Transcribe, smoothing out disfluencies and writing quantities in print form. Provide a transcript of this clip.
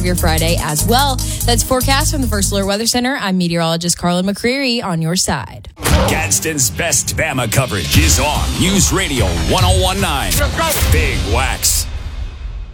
your Friday as well. That's forecast from the First Alert Weather Center. I'm meteorologist Carla McCreary on your side. Gadsden's best Bama coverage is on News Radio 1019. Big Wax